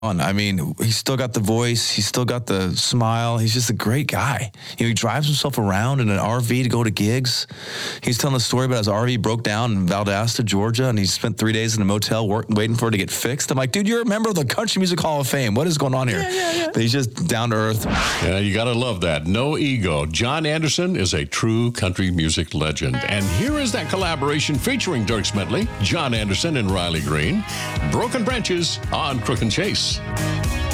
I mean, he's still got the voice. He's still got the smile. He's just a great guy. He drives himself around in an RV to go to gigs. He's telling a story about his RV broke down in Valdosta, Georgia, and he spent 3 days in a motel waiting for it to get fixed. I'm like, dude, you're a member of the Country Music Hall of Fame. What is going on here? Yeah. But he's just down to earth. Yeah, you got to love that. No ego. John Anderson is a true country music legend. And here is that collaboration featuring Dierks Bentley, John Anderson, and Riley Green. Broken Branches on Crook and Chase.